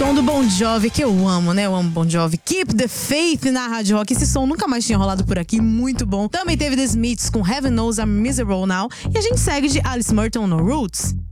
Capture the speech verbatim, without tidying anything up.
som do Bon Jovi, que eu amo, né? Eu amo Bon Jovi. Keep the Faith na Rádio Rock. Esse som nunca mais tinha rolado por aqui, muito bom. Também teve The Smiths com Heaven Knows I'm Miserable Now. E a gente segue de Alice Merton no Roots.